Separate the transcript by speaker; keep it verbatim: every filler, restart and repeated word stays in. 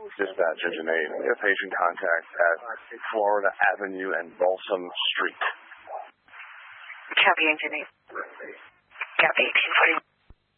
Speaker 1: Dispatch Engine eight. We have patient contact at Florida Avenue and Balsam Street.
Speaker 2: Copy, Engine eight. Copy, eighteen forty.